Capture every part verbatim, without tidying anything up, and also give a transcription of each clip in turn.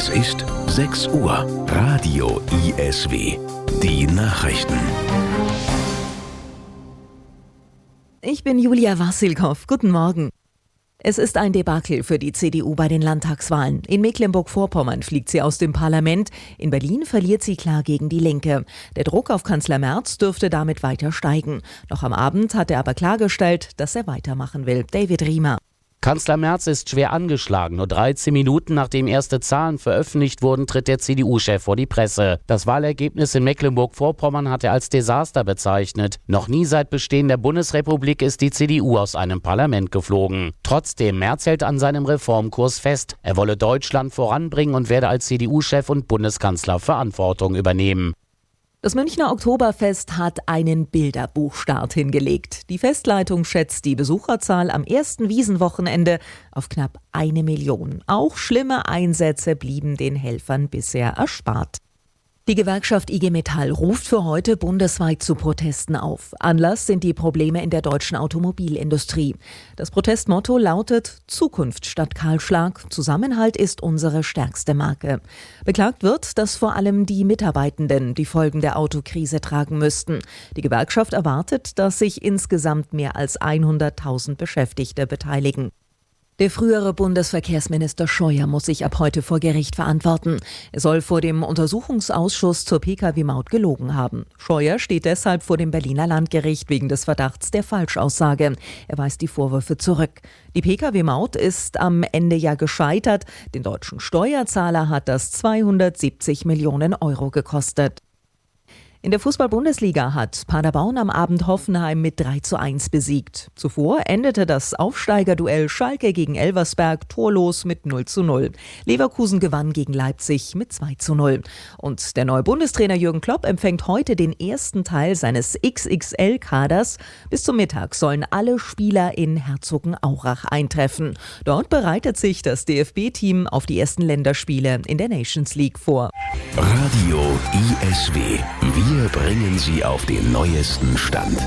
Es ist sechs Uhr. Radio I S W. Die Nachrichten. Ich bin Julia Wassilkow. Guten Morgen. Es ist ein Debakel für die C D U bei den Landtagswahlen. In Mecklenburg-Vorpommern fliegt sie aus dem Parlament. In Berlin verliert sie klar gegen die Linke. Der Druck auf Kanzler Merz dürfte damit weiter steigen. Noch am Abend hat er aber klargestellt, dass er weitermachen will. David Riemer. Kanzler Merz ist schwer angeschlagen. Nur dreizehn Minuten nachdem erste Zahlen veröffentlicht wurden, tritt der C D U-Chef vor die Presse. Das Wahlergebnis in Mecklenburg-Vorpommern hat er als Desaster bezeichnet. Noch nie seit Bestehen der Bundesrepublik ist die C D U aus einem Parlament geflogen. Trotzdem, Merz hält an seinem Reformkurs fest. Er wolle Deutschland voranbringen und werde als C D U-Chef und Bundeskanzler Verantwortung übernehmen. Das Münchner Oktoberfest hat einen Bilderbuchstart hingelegt. Die Festleitung schätzt die Besucherzahl am ersten Wiesenwochenende auf knapp eine Million. Auch schlimme Einsätze blieben den Helfern bisher erspart. Die Gewerkschaft I G Metall ruft für heute bundesweit zu Protesten auf. Anlass sind die Probleme in der deutschen Automobilindustrie. Das Protestmotto lautet Zukunft statt Kahlschlag. Zusammenhalt ist unsere stärkste Marke. Beklagt wird, dass vor allem die Mitarbeitenden die Folgen der Autokrise tragen müssten. Die Gewerkschaft erwartet, dass sich insgesamt mehr als hunderttausend Beschäftigte beteiligen. Der frühere Bundesverkehrsminister Scheuer muss sich ab heute vor Gericht verantworten. Er soll vor dem Untersuchungsausschuss zur P K W-Maut gelogen haben. Scheuer steht deshalb vor dem Berliner Landgericht wegen des Verdachts der Falschaussage. Er weist die Vorwürfe zurück. Die P K W-Maut ist am Ende ja gescheitert. Den deutschen Steuerzahler hat das zweihundertsiebzig Millionen Euro gekostet. In der Fußball-Bundesliga hat Paderborn am Abend Hoffenheim mit drei zu eins besiegt. Zuvor endete das Aufsteigerduell Schalke gegen Elversberg torlos mit null zu null. Leverkusen gewann gegen Leipzig mit zwei zu null. Und der neue Bundestrainer Jürgen Klopp empfängt heute den ersten Teil seines X X L-Kaders. Bis zum Mittag sollen alle Spieler in Herzogenaurach eintreffen. Dort bereitet sich das D F B-Team auf die ersten Länderspiele in der Nations League vor. Radio I S W. Wir Wir bringen Sie auf den neuesten Stand.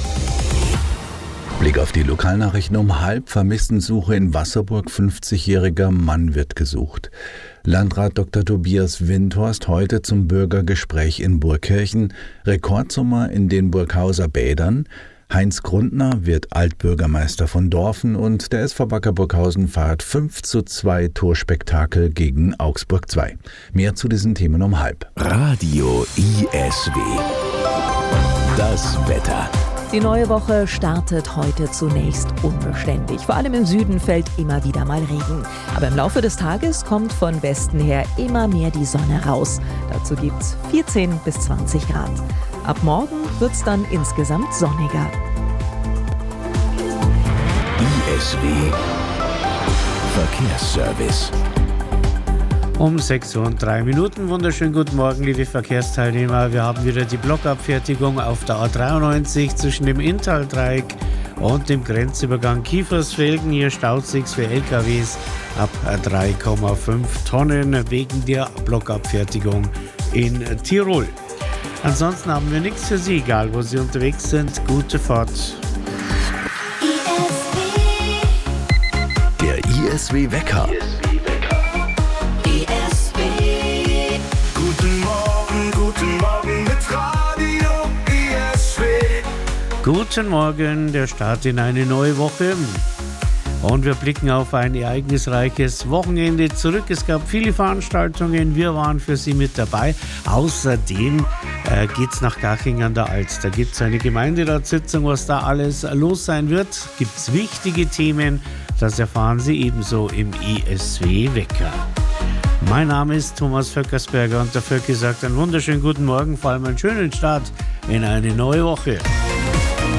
Blick auf die Lokalnachrichten um halb. Vermisstensuche in Wasserburg. fünfzigjähriger Mann wird gesucht. Landrat Doktor Tobias Windhorst heute zum Bürgergespräch in Burgkirchen. Rekordsommer in den Burghauser Bädern. Heinz Grundner wird Altbürgermeister von Dorfen und der S V Wacker Burghausen feiert fünf zu zwei Torspektakel gegen Augsburg zwei. Mehr zu diesen Themen um halb. Radio I S W. Das Wetter. Die neue Woche startet heute zunächst unbeständig. Vor allem im Süden fällt immer wieder mal Regen. Aber im Laufe des Tages kommt von Westen her immer mehr die Sonne raus. Dazu gibt's vierzehn bis zwanzig Grad. Ab morgen wird's dann insgesamt sonniger. I S W Verkehrsservice. Um sechs Uhr und drei Minuten. Wunderschönen guten Morgen, liebe Verkehrsteilnehmer. Wir haben wieder die Blockabfertigung auf der A dreiundneunzig zwischen dem Inntal-Dreieck und dem Grenzübergang Kiefersfelden. Hier staut sich's für L K Ws ab drei Komma fünf Tonnen wegen der Blockabfertigung in Tirol. Ansonsten haben wir nichts für Sie, egal wo Sie unterwegs sind. Gute Fahrt. Der I S W-Wecker. Guten Morgen, guten Morgen mit Radio I S W. Guten Morgen, der Start in eine neue Woche. Und wir blicken auf ein ereignisreiches Wochenende zurück. Es gab viele Veranstaltungen, wir waren für Sie mit dabei. Außerdem äh, geht es nach Garching an der Alz. Da gibt es eine Gemeinderatssitzung, was da alles los sein wird. Gibt es wichtige Themen, das erfahren Sie ebenso im I S W-Wecker. Mein Name ist Thomas Vöckersberger und der Vöcki sagt einen wunderschönen guten Morgen, vor allem einen schönen Start in eine neue Woche.